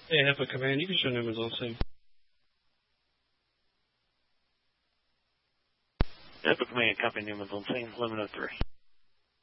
Hey, Alpha Command, you can show numbers on scene. Alpha Command, copy numbers on scene, 1103.